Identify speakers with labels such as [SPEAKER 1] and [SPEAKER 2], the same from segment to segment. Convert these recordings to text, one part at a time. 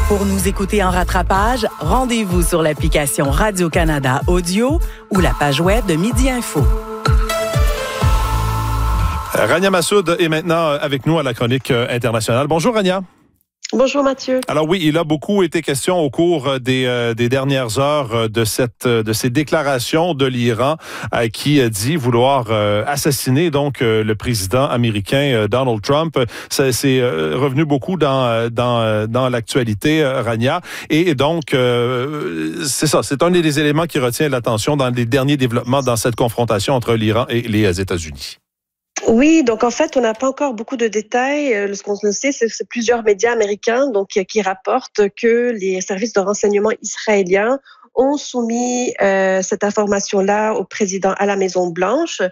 [SPEAKER 1] Pour nous écouter en rattrapage, rendez-vous sur l'application Radio-Canada Audio ou la page web de Midi Info.
[SPEAKER 2] Rania Massoud est maintenant avec nous à la chronique internationale. Bonjour Rania.
[SPEAKER 3] Bonjour Mathieu.
[SPEAKER 2] Alors oui, il a beaucoup été question au cours des dernières heures de ces déclarations de l'Iran qui dit vouloir assassiner donc le président américain Donald Trump. C'est revenu beaucoup dans l'actualité, Rania. Et donc, c'est ça, c'est un des éléments qui retient l'attention dans les derniers développements dans cette confrontation entre l'Iran et les États-Unis.
[SPEAKER 3] Oui, donc en fait, on n'a pas encore beaucoup de détails. Ce qu'on sait, c'est plusieurs médias américains qui rapportent que les services de renseignement israéliens ont soumis cette information-là au président à la Maison-Blanche.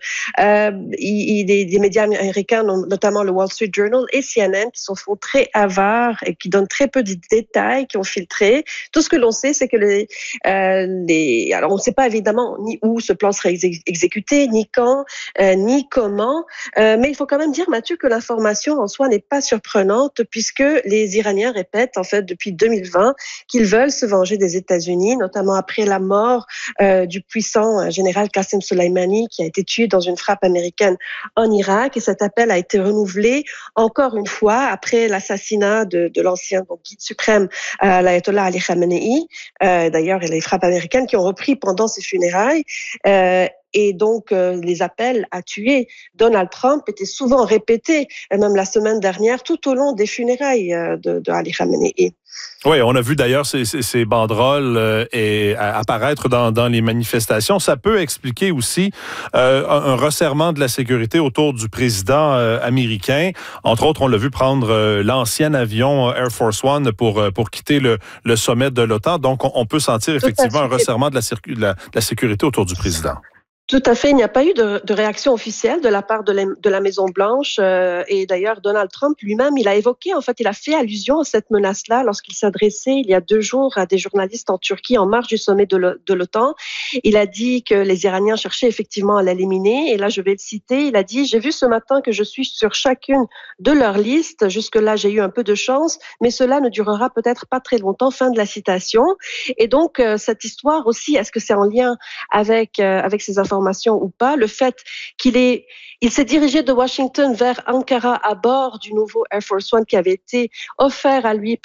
[SPEAKER 3] Des médias américains, notamment le Wall Street Journal et CNN, qui sont très avares et qui donnent très peu de détails, qui ont filtré. Tout ce que l'on sait, c'est que alors on ne sait pas évidemment ni où ce plan serait exécuté, ni quand, ni comment. Mais il faut quand même dire, Mathieu, que l'information en soi n'est pas surprenante, puisque les Iraniens répètent en fait depuis 2020 qu'ils veulent se venger des États-Unis, notamment après la mort du puissant général Qasem Soleimani, qui a été tué dans une frappe américaine en Irak. Et cet appel a été renouvelé encore une fois après l'assassinat de l'ancien guide suprême, l'ayatollah Ali Khamenei. D'ailleurs, et les frappes américaines qui ont repris pendant ses funérailles. Et donc, les appels à tuer Donald Trump étaient souvent répétés, même la semaine dernière, tout au long des funérailles de Ali Khamenei.
[SPEAKER 2] Oui, on a vu d'ailleurs ces banderoles apparaître dans les manifestations. Ça peut expliquer aussi un resserrement de la sécurité autour du président américain. Entre autres, on l'a vu prendre l'ancien avion Air Force One pour quitter le sommet de l'OTAN. Donc, on peut sentir effectivement un resserrement de la sécurité autour du président.
[SPEAKER 3] Tout à fait. Il n'y a pas eu de réaction officielle de la part de la Maison-Blanche. Et d'ailleurs, Donald Trump lui-même, il a fait allusion à cette menace-là lorsqu'il s'adressait il y a 2 jours à des journalistes en Turquie en marge du sommet de l'OTAN. Il a dit que les Iraniens cherchaient effectivement à l'éliminer. Et là, je vais le citer. Il a dit « J'ai vu ce matin que je suis sur chacune de leurs listes. Jusque-là, j'ai eu un peu de chance, mais cela ne durera peut-être pas très longtemps. » Fin de la citation. Et donc, cette histoire aussi, est-ce que c'est en lien avec ces informations ou pas, le fait il s'est dirigé de Washington vers Ankara à bord du nouveau Air Force One qui avait été offert à lui